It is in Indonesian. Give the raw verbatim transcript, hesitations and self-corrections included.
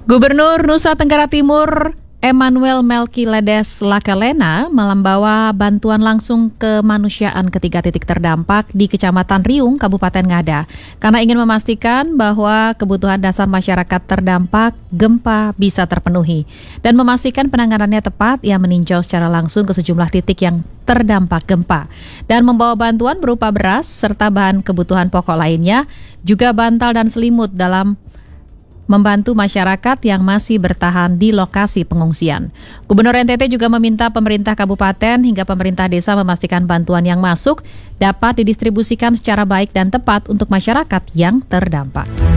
Gubernur Nusa Tenggara Timur Emmanuel Melkiledes Lakalena membawa bantuan langsung kemanusiaan ke tiga titik terdampak di Kecamatan Riung, Kabupaten Ngada, karena ingin memastikan bahwa kebutuhan dasar masyarakat terdampak gempa bisa terpenuhi dan memastikan penanganannya tepat. Ia meninjau secara langsung ke sejumlah titik yang terdampak gempa dan membawa bantuan berupa beras serta bahan kebutuhan pokok lainnya, juga bantal dan selimut dalam membantu masyarakat yang masih bertahan di lokasi pengungsian. Gubernur N T T juga meminta pemerintah kabupaten hingga pemerintah desa memastikan bantuan yang masuk dapat didistribusikan secara baik dan tepat untuk masyarakat yang terdampak.